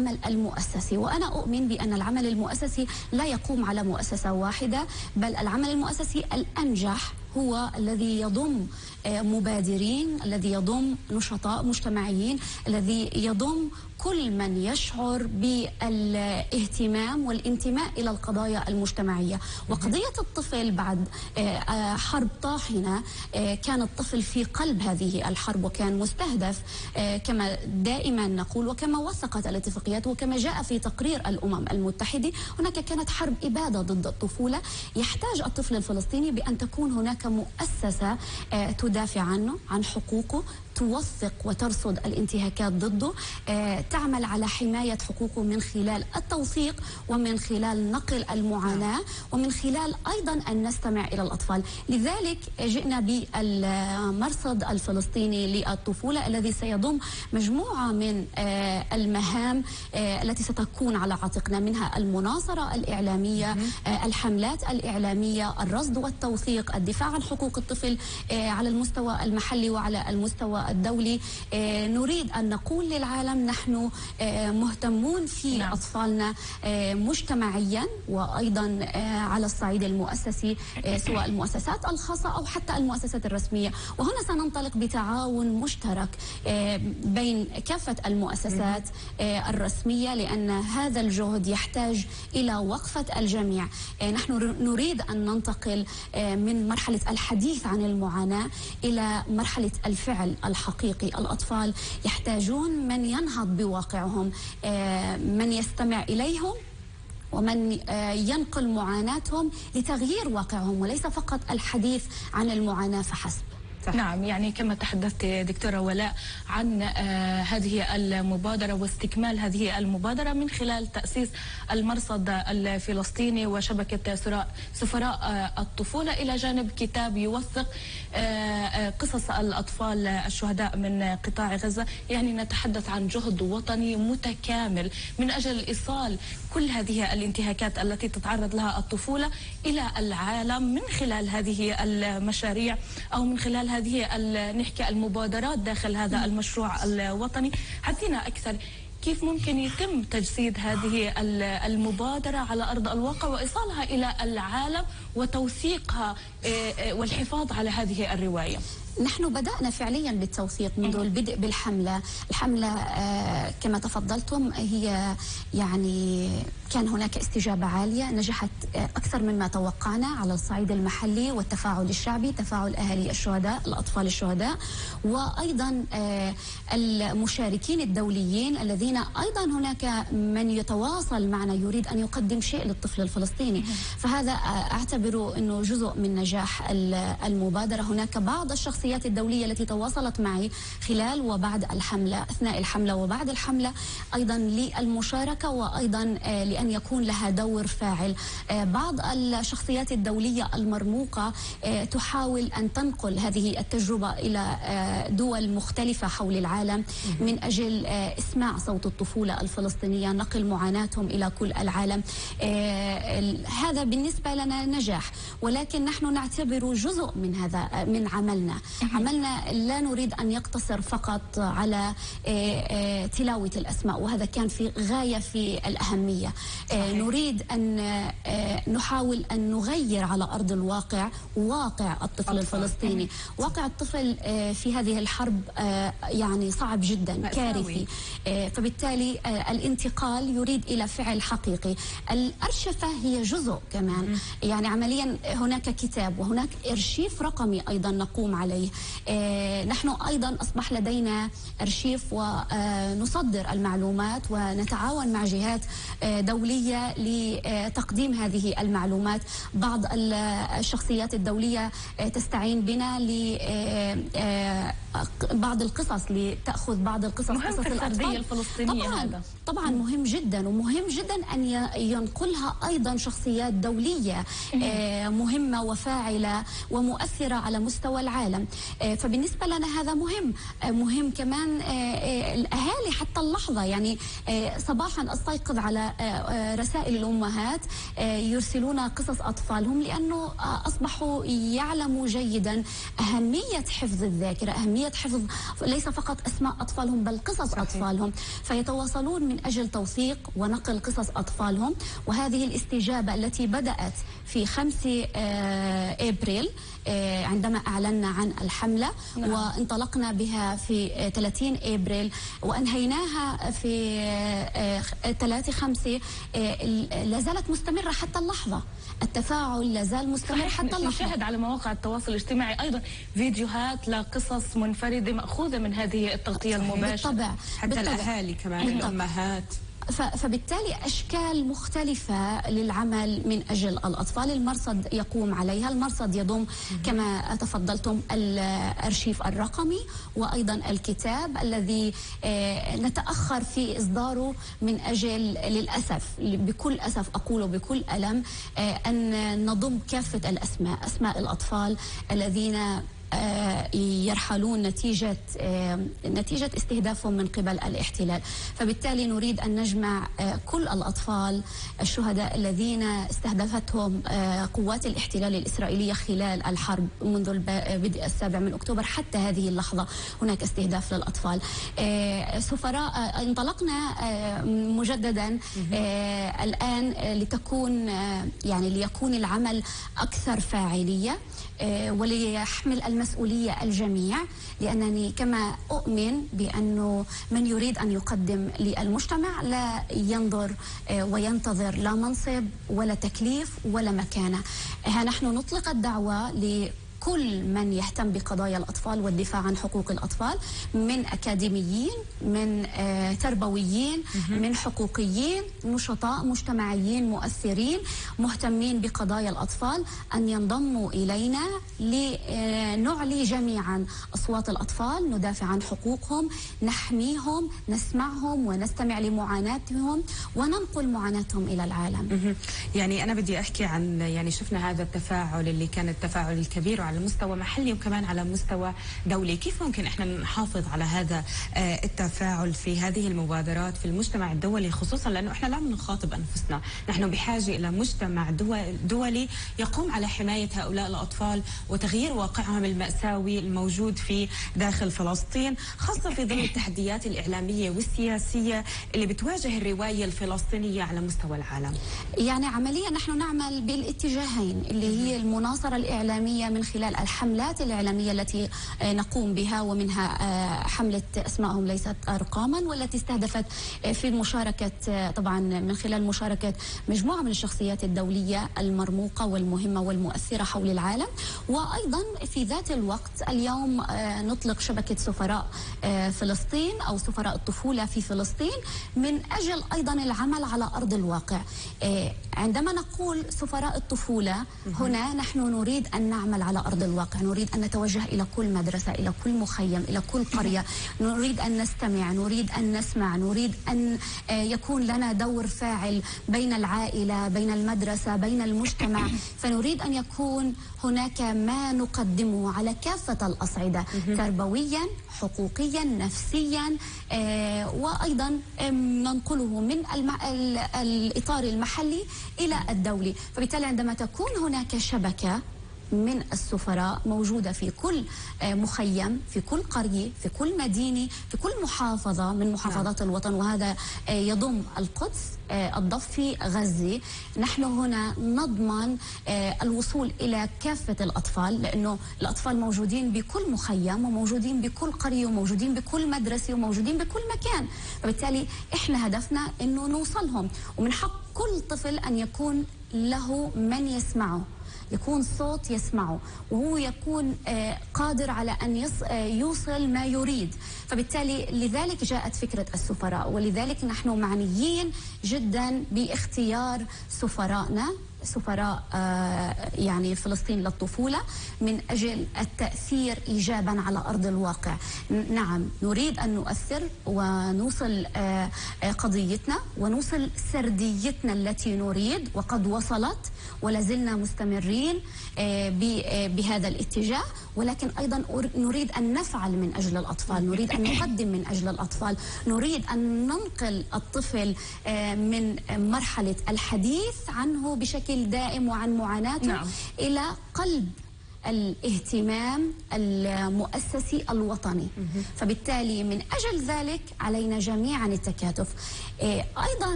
العمل المؤسسي، وأنا أؤمن بأن العمل المؤسسي لا يقوم على مؤسسة واحدة، بل العمل المؤسسي الأنجح هو الذي يضم مبادرين، الذي يضم نشطاء مجتمعيين، الذي يضم كل من يشعر بالاهتمام والانتماء إلى القضايا المجتمعية. وقضية الطفل بعد حرب طاحنة كان الطفل في قلب هذه الحرب وكان مستهدف كما دائما نقول وكما وثقت الاتفاقيات وكما جاء في تقرير الأمم المتحدة. هناك كانت حرب إبادة ضد الطفولة. يحتاج الطفل الفلسطيني بأن تكون هناك مؤسسة تدافع عنه، عن حقوقه، توثق وترصد الانتهاكات ضده، تعمل على حماية حقوقه من خلال التوثيق ومن خلال نقل المعاناة ومن خلال أيضا أن نستمع إلى الأطفال. لذلك جئنا بالمرصد الفلسطيني للطفولة الذي سيضم مجموعة من المهام التي ستكون على عاتقنا، منها المناصرة الإعلامية، الحملات الإعلامية، الرصد والتوثيق، الدفاع عن حقوق الطفل على المستوى المحلي وعلى المستوى الدولي. نريد أن نقول للعالم نحن مهتمون في أطفالنا مجتمعيا وأيضا على الصعيد المؤسسي، سواء المؤسسات الخاصة أو حتى المؤسسات الرسمية. وهنا سننطلق بتعاون مشترك بين كافة المؤسسات الرسمية، لأن هذا الجهد يحتاج إلى وقفة الجميع. نحن نريد أن ننتقل من مرحلة الحديث عن المعاناة إلى مرحلة الفعل الحقيقي. الأطفال يحتاجون من ينهض بواقعهم، من يستمع إليهم ومن ينقل معاناتهم لتغيير واقعهم، وليس فقط الحديث عن المعاناة فحسب. نعم، يعني كما تحدثت دكتورة ولاء عن هذه المبادرة واستكمال هذه المبادرة من خلال تأسيس المرصد الفلسطيني وشبكة سفراء الطفولة، إلى جانب كتاب يوثق قصص الأطفال الشهداء من قطاع غزة. يعني نتحدث عن جهد وطني متكامل من أجل إيصال كل هذه الانتهاكات التي تتعرض لها الطفولة إلى العالم من خلال هذه المشاريع أو من خلال هذه نحكي المبادرات داخل هذا المشروع الوطني. حدثينا أكثر كيف ممكن يتم تجسيد هذه المبادرة على أرض الواقع وإيصالها إلى العالم وتوثيقها والحفاظ على هذه الرواية. نحن بدأنا فعليا بالتوثيق منذ البدء بالحملة. الحملة كما تفضلتم هي يعني كان هناك استجابة عالية، نجحت أكثر مما توقعنا على الصعيد المحلي والتفاعل الشعبي، تفاعل أهالي الشهداء، الأطفال الشهداء، وأيضا المشاركين الدوليين الذين أيضا هناك من يتواصل معنا يريد أن يقدم شيء للطفل الفلسطيني. فهذا أعتبره أنه جزء من نجاح المبادرة. هناك بعض الشخصيات الدولية التي تواصلت معي خلال وبعد الحملة، أثناء الحملة وبعد الحملة، أيضا للمشاركة وأيضا لأن يكون لها دور فاعل. بعض الشخصيات الدولية المرموقة تحاول أن تنقل هذه التجربة إلى دول مختلفة حول العالم من أجل إسماع صوت الطفولة الفلسطينية، نقل معاناتهم إلى كل العالم. هذا بالنسبة لنا نجاح، ولكن نحن نعتبره جزء من هذا من عملنا. عملنا لا نريد أن يقتصر فقط على تلاوة الأسماء، وهذا كان في غاية في الأهمية. نريد أن نحاول أن نغير على أرض الواقع واقع الطفل الفلسطيني. واقع الطفل في هذه الحرب يعني صعب جدا، كارثي. فبالتالي الانتقال يريد إلى فعل حقيقي. الأرشفة هي جزء كمان، يعني عمليا هناك كتاب وهناك إرشيف رقمي أيضا نقوم عليه. نحن أيضا أصبح لدينا أرشيف ونصدر المعلومات ونتعاون مع جهات دولية لتقديم هذه المعلومات. بعض الشخصيات الدولية تستعين بنا لبعض القصص، لتأخذ بعض القصص، قصص الأطفال الفلسطينية. طبعا مهم جدا، ومهم جدا أن ينقلها أيضا شخصيات دولية مهمة وفاعلة ومؤثرة على مستوى العالم. فبالنسبة لنا هذا مهم كمان الأهالي حتى اللحظة. يعني صباحا أستيقظ على رسائل الأمهات يرسلون قصص أطفالهم، لأنه أصبحوا يعلموا جيدا أهمية حفظ الذاكرة، أهمية حفظ ليس فقط أسماء أطفالهم بل قصص أطفالهم، فيتواصلون من أجل توثيق ونقل قصص أطفالهم. وهذه الاستجابة التي بدأت في 5 أبريل عندما أعلنا عن الحملة، وانطلقنا بها في 30 أبريل وأنهيناها في 3/5، لا زالت مستمرة حتى اللحظة. التفاعل لا زال مستمر حتى اللحظة. نشاهد على مواقع التواصل الاجتماعي أيضا فيديوهات لقصص منفردة مأخوذة من هذه التغطية المباشرة. بالطبع. حتى الأهالي كمان، الأمهات. فبالتالي أشكال مختلفة للعمل من أجل الأطفال. المرصد يقوم عليها، المرصد يضم كما تفضلتم الأرشيف الرقمي وأيضا الكتاب الذي نتأخر في إصداره من أجل للأسف، بكل أسف أقول بكل ألم، أن نضم كافة الأسماء، أسماء الأطفال الذين يرحلون نتيجة استهدافهم من قبل الاحتلال. فبالتالي نريد أن نجمع كل الأطفال الشهداء الذين استهدفتهم قوات الاحتلال الإسرائيلية خلال الحرب منذ بدء 7 من أكتوبر حتى هذه اللحظة. هناك استهداف للأطفال. سفراء انطلقنا مجددا الآن ليكون العمل أكثر فاعلية وليحمل المسؤولية الجميع، لأنني كما أؤمن بأنه من يريد أن يقدم للمجتمع لا ينظر وينتظر لا منصب ولا تكليف ولا مكانة. نحن نطلق الدعوة كل من يهتم بقضايا الأطفال والدفاع عن حقوق الأطفال، من أكاديميين، من تربويين، من حقوقيين، نشطاء مجتمعيين مؤثرين مهتمين بقضايا الأطفال، أن ينضموا إلينا لنعلي جميعا أصوات الأطفال، ندافع عن حقوقهم، نحميهم، نسمعهم ونستمع لمعاناتهم وننقل معاناتهم إلى العالم. يعني أنا بدي أحكي عن، يعني شفنا هذا التفاعل اللي كان التفاعل الكبير على مستوى محلي وكمان على مستوى دولي. كيف ممكن احنا نحافظ على هذا التفاعل في هذه المبادرات في المجتمع الدولي، خصوصا لانه احنا لا نخاطب انفسنا، نحن بحاجه الى مجتمع دولي يقوم على حمايه هؤلاء الاطفال وتغيير واقعهم المأساوي الموجود في داخل فلسطين، خاصه في ظل التحديات الاعلاميه والسياسيه اللي بتواجه الروايه الفلسطينيه على مستوى العالم. يعني عمليا نحن نعمل بالاتجاهين، اللي هي المناصره الاعلاميه من خلال الحملات الإعلامية التي نقوم بها، ومنها حملة أسمائهم ليست أرقاما، والتي استهدفت في مشاركة طبعا من خلال مشاركة مجموعة من الشخصيات الدولية المرموقة والمهمة والمؤثرة حول العالم. وأيضا في ذات الوقت اليوم نطلق شبكة سفراء فلسطين أو سفراء الطفولة في فلسطين من أجل أيضا العمل على أرض الواقع. عندما نقول سفراء الطفولة هنا نحن نريد أن نعمل على أرض الواقع، نريد أن نتوجه إلى كل مدرسة، إلى كل مخيم، إلى كل قرية، نريد أن نستمع، نريد أن نسمع، نريد أن يكون لنا دور فاعل بين العائلة، بين المدرسة، بين المجتمع. فنريد أن يكون هناك ما نقدمه على كافة الأصعدة، تربويا، حقوقيا، نفسيا، وأيضا ننقله من الإطار المحلي إلى الدولي. فبالتالي عندما تكون هناك شبكة من السفراء موجودة في كل مخيم، في كل قرية، في كل مدينة، في كل محافظة من محافظات الوطن، وهذا يضم القدس، الضفة، غزة. نحن هنا نضمن الوصول إلى كافة الأطفال، لأنه الأطفال موجودين بكل مخيم وموجودين بكل قرية وموجودين بكل مدرسة وموجودين بكل مكان. فبالتالي إحنا هدفنا أنه نوصلهم، ومن حق كل طفل أن يكون له من يسمعه، يكون صوت يسمعه، وهو يكون قادر على أن يوصل ما يريد. فبالتالي لذلك جاءت فكرة السفراء، ولذلك نحن معنيين جدا باختيار سفرائنا، سفراء يعني فلسطين للطفولة، من أجل التأثير إيجابا على أرض الواقع. نعم نريد أن نؤثر ونوصل قضيتنا ونوصل سرديتنا التي نريد، وقد وصلت ولازلنا مستمرين بهذا الاتجاه. ولكن أيضا نريد أن نفعل من أجل الأطفال، نريد أن نقدم من أجل الأطفال، نريد أن ننقل الطفل من مرحلة الحديث عنه بشكل دائم وعن معاناته إلى قلب الاهتمام المؤسسي الوطني. فبالتالي من أجل ذلك علينا جميعا التكاتف. أيضا